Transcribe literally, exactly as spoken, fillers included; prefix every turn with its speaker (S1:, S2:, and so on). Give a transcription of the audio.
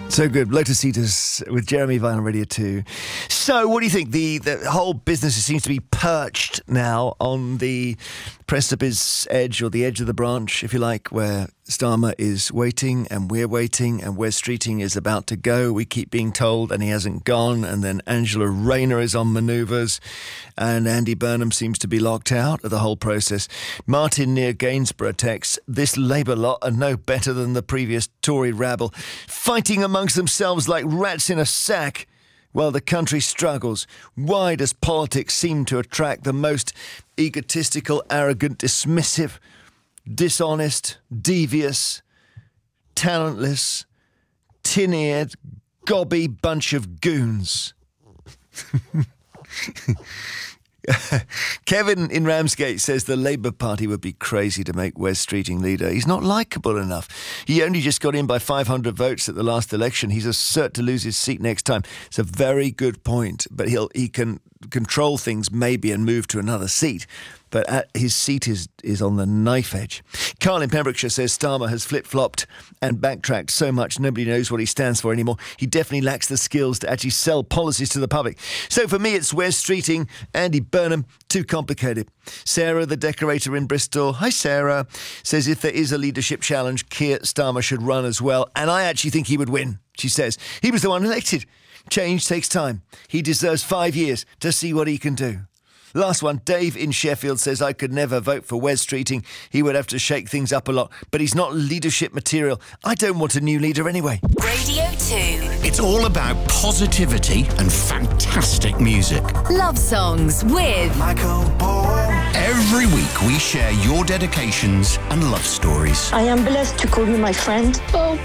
S1: So good. Lotus Eaters with Jeremy Vine on Radio two. So what do you think? The the whole business seems to be perched now on the precipice edge, or the edge of the branch, if you like, where Starmer is waiting and we're waiting and Wes Streeting is about to go. We keep being told and he hasn't gone. And then Angela Rayner is on manoeuvres and Andy Burnham seems to be locked out of the whole process. Martin near Gainsborough texts, this Labour lot are no better than the previous Tory rabble, fighting amongst themselves like rats in a sack while the country struggles. Why does politics seem to attract the most egotistical, arrogant, dismissive, dishonest, devious, talentless, tin-eared, gobby bunch of goons? Kevin in Ramsgate says the Labour Party would be crazy to make Wes Streeting leader. He's not likeable enough. He only just got in by five hundred votes at the last election. He's a cert to lose his seat next time. It's a very good point, but he'll he can control things maybe and move to another seat. But at, his seat is, is on the knife edge. Carl in Pembrokeshire says Starmer has flip-flopped and backtracked so much nobody knows what he stands for anymore. He definitely lacks the skills to actually sell policies to the public. So for me, it's Wes Streeting, Andy Burnham, too complicated. Sarah, the decorator in Bristol, hi Sarah, says if there is a leadership challenge, Keir Starmer should run as well. And I actually think he would win, she says. He was the one elected. Change takes time. He deserves five years to see what he can do. Last one, Dave in Sheffield says, I could never vote for Wes Streeting. He would have to shake things up a lot, but he's not leadership material. I don't want a new leader anyway.
S2: Radio two.
S3: It's all about positivity and fantastic music.
S2: Love songs with
S4: Michael Boyle.
S3: Every week we share your dedications and love stories.
S5: I am blessed to call you my friend. Oh,